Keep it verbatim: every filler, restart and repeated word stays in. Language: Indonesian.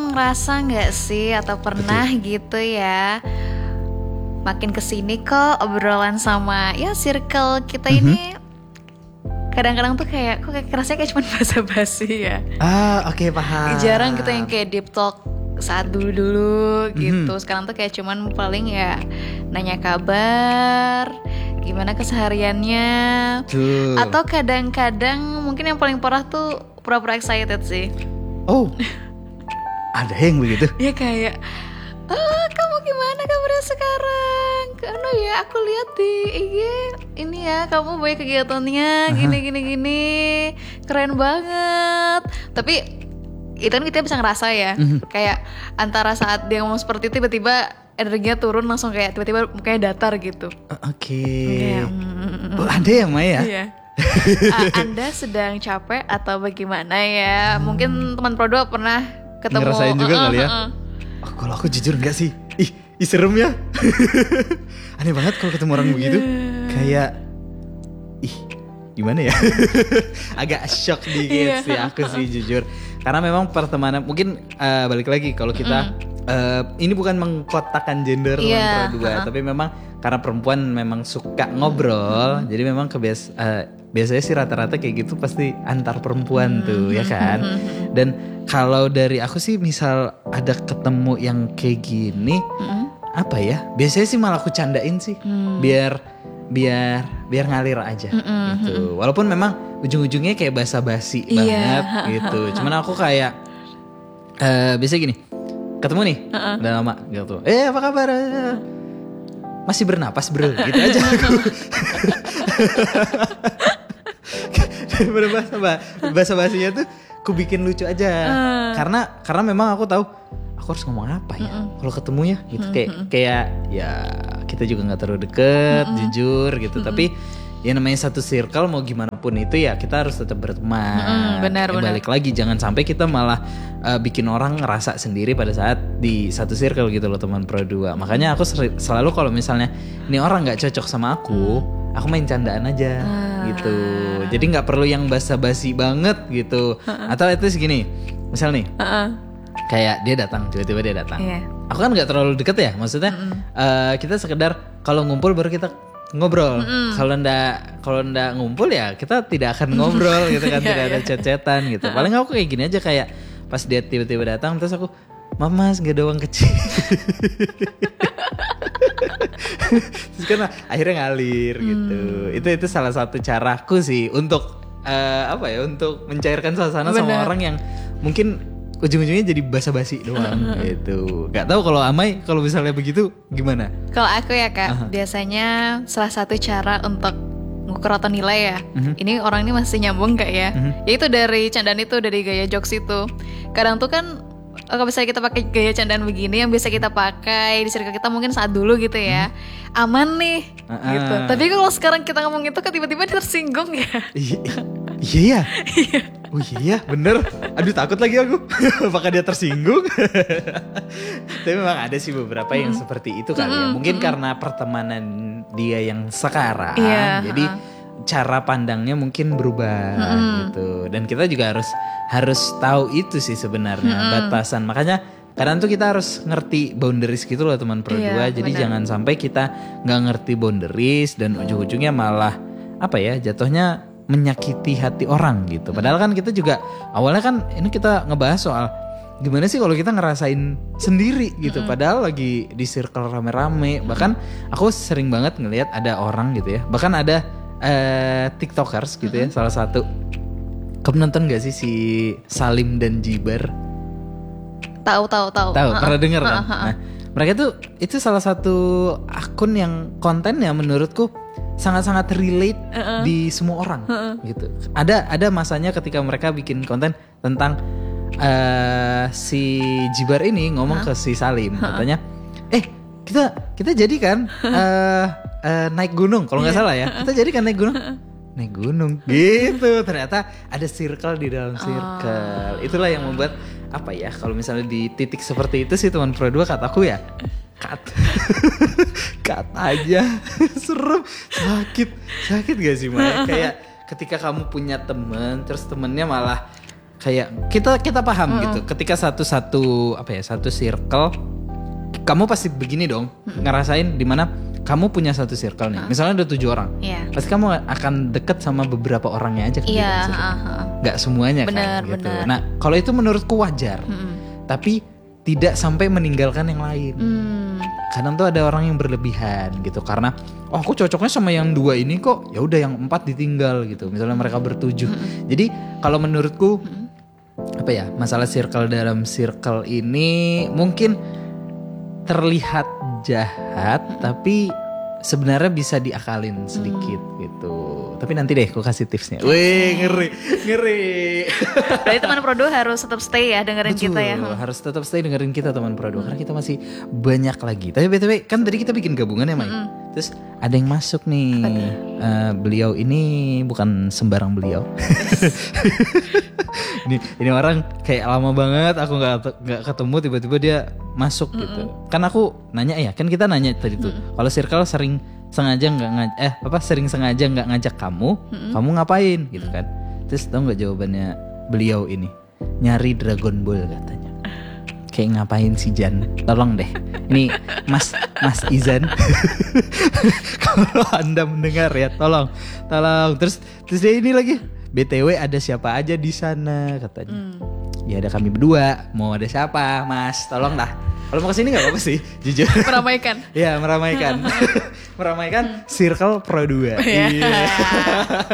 ngerasa nggak sih atau pernah Betul. gitu ya, makin kesini kok obrolan sama ya circle kita mm-hmm. ini kadang-kadang tuh kayak kok kayak rasanya kayak cuma basa-basi ya. Ah oke okay, paham. Jarang gitu yang kayak deep talk saat dulu-dulu gitu. Mm-hmm. Sekarang tuh kayak cuman paling ya nanya kabar, gimana kesehariannya. Tuh. Atau kadang-kadang mungkin yang paling parah tuh pura-pura excited sih. Oh. Ada yang begitu? Ya kayak oh, kamu gimana kabarnya sekarang? Karena ya aku lihat di I G ini ya kamu banyak kegiatannya gini uh-huh. gini gini keren banget. Tapi itu kan kita bisa ngerasa ya uh-huh. kayak antara saat dia ngomong seperti itu tiba-tiba energinya turun langsung kayak tiba-tiba mukanya datar gitu. Uh, Oke. Okay. Mm, oh ada ya Maya? Iya. uh, Anda sedang capek atau bagaimana ya? Hmm. Mungkin teman Pro dua pernah ketemu. Ngerasain juga uh, kali ya? Uh, uh. Oh, kalau aku jujur enggak sih. Ih, ih serem ya. Aneh banget kalau ketemu orang begitu. Kayak ih, gimana ya? Agak shock dikit sih aku sih jujur. Karena memang pertemanan mungkin uh, balik lagi kalau kita mm. uh, ini bukan mengkotakkan gender yeah. teman Pro dua, uh-huh. tapi memang karena perempuan memang suka ngobrol, mm. jadi memang kebias uh, biasanya sih rata-rata kayak gitu pasti antar perempuan mm. tuh ya kan. Dan kalau dari aku sih misal ada ketemu yang kayak gini, mm. apa ya? Biasanya sih malah aku candain sih, mm. biar biar biar ngalir aja mm-hmm. gitu. Walaupun memang ujung-ujungnya kayak basa-basi yeah. banget gitu. Cuman aku kayak uh, biasanya gini, ketemu nih uh-uh. udah lama gitu. Eh apa kabar? Masih bernapas bro, gitu aja aku. Daripada basa-basinya tuh aku bikin lucu aja. Uh. Karena karena memang aku tahu aku harus ngomong apa ya uh-uh. kalau ketemu ya gitu uh-uh. kayak kayak ya kita juga nggak terlalu deket uh-uh. jujur gitu uh-uh. tapi ya namanya satu circle mau gimana pun itu ya kita harus tetap berteman. uh-uh. benar, ya, benar. Balik lagi jangan sampai kita malah uh, bikin orang ngerasa sendiri pada saat di satu circle gitu loh teman Pro dua. Makanya aku seri, selalu kalau misalnya ini orang nggak cocok sama aku aku main candaan aja uh. gitu. Jadi nggak perlu yang basa-basi banget gitu. uh-uh. Atau itu segini misal nih uh-uh. kayak dia datang, tiba-tiba dia datang. Yeah. Aku kan nggak terlalu deket ya, maksudnya uh, kita sekedar kalau ngumpul baru kita ngobrol. Mm-mm. Kalau ndak kalau ndak ngumpul ya kita tidak akan ngobrol gitu kan, tidak ada chat-chatan gitu. Paling aku kayak gini aja kayak pas dia tiba-tiba datang terus aku, "Mas, nggak ada uang kecil." Terus kan akhirnya ngalir gitu. Mm. Itu itu salah satu caraku sih untuk uh, apa ya, untuk mencairkan suasana Bener. sama orang yang mungkin ujung-ujungnya jadi basa-basi doang gitu. Gak tahu kalau Amai kalau misalnya begitu gimana? Kalau aku ya kak, uh-huh. biasanya salah satu cara untuk ngukur atau nilai ya. Uh-huh. Ini orang ini masih nyambung gak ya? Uh-huh. Ya itu dari candaan itu, dari gaya jokes itu. Kadang tuh kan kalau misalnya kita pakai gaya candaan begini yang biasa kita pakai di circle kita mungkin saat dulu gitu ya, uh-huh. aman nih uh-huh. gitu. Tapi kalau sekarang kita ngomong itu kan tiba-tiba dia tersinggung ya. Iya. Iya. Oh iya bener. Aduh takut lagi aku. Apakah dia tersinggung? Tapi memang ada sih beberapa yang mm. seperti itu kali ya. Mungkin mm. karena pertemanan dia yang sekarang yeah. Jadi uh. cara pandangnya mungkin berubah mm. gitu. Dan kita juga harus harus tahu itu sih sebenarnya mm. batasan. Makanya kadang tuh kita harus ngerti boundaries gitu loh teman Pro dua. Yeah, Jadi bener. jangan sampai kita gak ngerti boundaries dan ujung-ujungnya malah apa ya, jatuhnya menyakiti hati orang gitu. Padahal kan kita juga awalnya kan ini kita ngebahas soal gimana sih kalau kita ngerasain sendiri gitu. Mm-hmm. Padahal lagi di circle rame-rame. Bahkan aku sering banget ngelihat ada orang gitu ya. Bahkan ada uh, TikTokers gitu mm-hmm. ya. Salah satu. Kamu nonton gak sih si Salim dan Jibar? Tahu tahu tahu. Tahu, pernah dengar kan? Nah, mereka tuh itu salah satu akun yang kontennya menurutku sangat-sangat relate uh-uh. di semua orang uh-uh. gitu. Ada ada masanya ketika mereka bikin konten tentang uh, si Jibar ini ngomong uh-huh. ke si Salim, uh-huh. katanya, eh kita kita jadi kan uh, uh, naik gunung kalau nggak yeah. salah ya, kita jadi kan naik gunung, naik gunung gitu. Ternyata ada circle di dalam circle. Oh. Itulah yang membuat apa ya, kalau misalnya di titik seperti itu sih teman Pro dua kataku ya. Cut Cut aja. Serem. Sakit Sakit gak sih Maya? Kayak ketika kamu punya temen terus temennya malah kayak kita kita paham mm-hmm. gitu. Ketika satu satu apa ya satu circle, kamu pasti begini dong mm-hmm. ngerasain dimana kamu punya satu circle nih. Uh. Misalnya ada tujuh orang, yeah. pasti kamu akan deket sama beberapa orangnya aja. Iya. Yeah, uh-huh. Gak semuanya bener, kan gitu. Bener. Nah kalau itu menurutku wajar, mm-hmm. tapi tidak sampai meninggalkan yang lain. Mm. Kadang tuh ada orang yang berlebihan gitu karena oh aku cocoknya sama yang dua ini kok, ya udah yang empat ditinggal gitu. Misalnya mereka bertujuh. Mm-hmm. Jadi kalau menurutku mm-hmm. apa ya masalah circle dalam circle ini mungkin terlihat jahat mm-hmm. tapi sebenarnya bisa diakalin sedikit mm. gitu. Tapi nanti deh aku kasih tipsnya. Wih ngeri, ngeri. Berarti teman Prodo harus tetap stay ya dengerin Betul, kita ya. Harus tetap stay dengerin kita teman Prodo. Karena kita masih banyak lagi. Tapi B T W kan tadi kita bikin gabungan ya Mai. Mm-hmm. Terus ada yang masuk nih. Uh, beliau ini bukan sembarang beliau. ini ini orang kayak lama banget aku nggak nggak ketemu tiba-tiba dia masuk mm-hmm. gitu. Kan aku nanya ya, kan kita nanya tadi tuh. Mm-hmm. Kalau circle sering sengaja nggak ngaj- eh apa sering sengaja nggak ngajak kamu, mm-hmm. kamu ngapain gitu kan? Terus tau nggak jawabannya beliau ini? Nyari Dragon Ball katanya. Kayak ngapain sih Jan? Tolong deh. Ini Mas Mas Izan. Kalau Anda mendengar ya, tolong, tolong. Terus terus dia ini lagi. B T W ada siapa aja di sana katanya. Mm. Ya ada kami berdua. Mau ada siapa, Mas? Tolong dah. Kalau mau kesini nggak apa-apa sih, jujur. Meramaikan. Ya meramaikan, meramaikan Circle Pro dua. Iya.